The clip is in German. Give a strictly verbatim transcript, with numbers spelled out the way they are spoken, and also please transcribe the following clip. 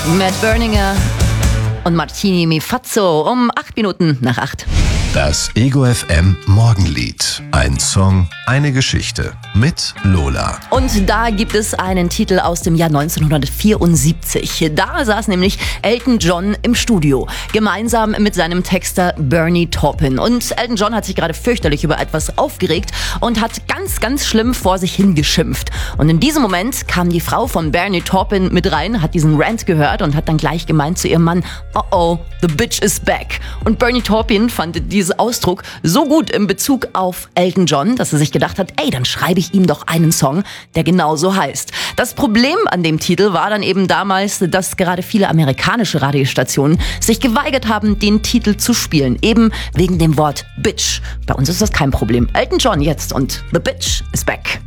Matt Berninger und Martini Mifazzo um acht Minuten nach acht. Das Ego F M Morgenlied. Ein Song, eine Geschichte mit Lola. Und da gibt es einen Titel aus dem Jahr neunzehnhundertvierundsiebzig. Da saß nämlich Elton John im Studio, gemeinsam mit seinem Texter Bernie Taupin. Und Elton John hat sich gerade fürchterlich über etwas aufgeregt und hat ganz, ganz schlimm vor sich hingeschimpft. Und in diesem Moment kam die Frau von Bernie Taupin mit rein, hat diesen Rant gehört und hat dann gleich gemeint zu ihrem Mann, oh oh, the bitch is back. Und Bernie Taupin fand diesen Ausdruck so gut in Bezug auf Elton John, dass er sich gedacht hat, ey, dann schreibe ich ihm doch einen Song, der genauso heißt. Das Problem an dem Titel war dann eben damals, dass gerade viele amerikanische Radiostationen sich geweigert haben, den Titel zu spielen, eben wegen dem Wort Bitch. Bei uns ist das kein Problem. Elton John jetzt und The Bitch is back.